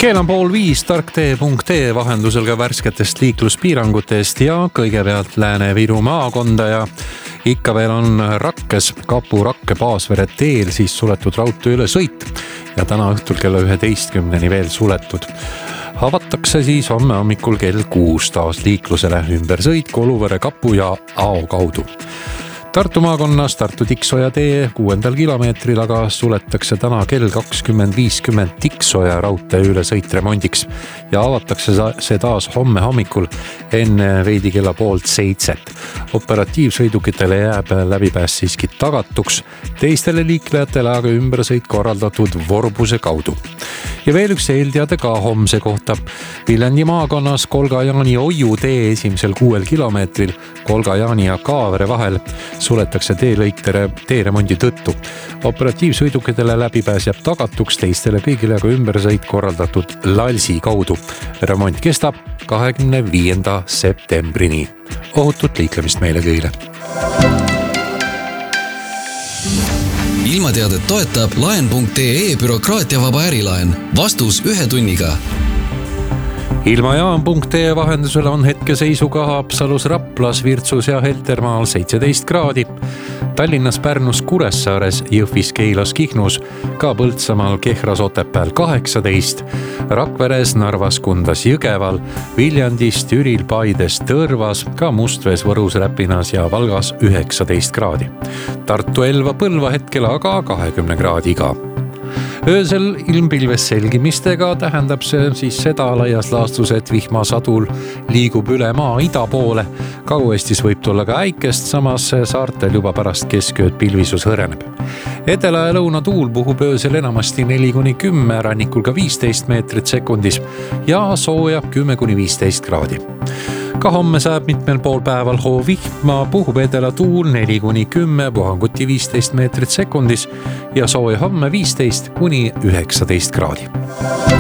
Kell on 4:30 tarktee.ee vahendusel ka värsketest liikluspiirangutest ja kõigepealt Lääne-Viru maakonda ja ikka veel on Rakkes Kapu-Rakke Paasvere teel siis suletud raudtee üle sõit ja täna õhtul kella 11-ni veel suletud. Avatakse siis homme hommikul kell 6 taas liiklusele ümbersõit Koluvere Kapu ja Ao kaudu. Tartu maakonnas Tartu Tiksoja tee 6. kilomeetril aga suletakse täna kell 20.50 Tiksoja raudtee üle sõit remondiks ja avatakse see taas homme hommikul enne veidi kella 6:30. Operatiivsõidukitele jääb läbipääs siiski tagatuks, teistele liiklejatele aga ümbersõit korraldatud Vorbuse kaudu. Ja veel üks eelteade ka homse kohta. Viljandi maakonnas Kolga-Jaani Oiu tee esimesel 6 kilomeetril Kolga-Jaani ja Kaavere vahel suletakse teeremondi tõttu. Operatiivsõidukitele läbipääs jääb tagatuks, teistele kõigile aga ümbersõit korraldatud Lalsi kaudu. Remont kestab 25. septembrini. Ohutut liiklemist meile kõigile. Ilmateadet toetab laen.ee bürokraatiavaba ärilaen. Vastus 1 tunniga. Ilmajaam.ee vahendusel on hetkeseisuga Haapsalus, Raplas, Virtsus ja Heltermaal 17 kraadi. Tallinnas, Pärnus, Kuressaares, Jõhvis, Keilas, Kihnus, ka Põltsamaal, Kehras, Otepääl 18, Rakveres, Narvas, Kundas, Jõgeval, Viljandis, Türil, Paides, Tõrvas, ka Mustvees, Võrus, Räpinas ja Valgas 19 kraadi. Tartu, Elva, Põlva hetkel aga 20 kraadiga. Öösel ilmpilves selgimistega tähendab see siis seda laias laastus, et vihmasadul liigub üle maa ida poole. Kagu-Eestis võib tulla ka äikest, samas saartel juba pärast keskööd pilvisus hõreneb. Edela ja lõuna tuul puhub öösel enamasti 4-10, rannikul ka 15 meetrit sekundis ja sooja 10-15 kraadi. Ka homme saab mitmel pool päeval hoovihma, puhub edela tuul 4-10, puhanguti 15 meetrit sekundis ja sooja homme 15-19 kraadi.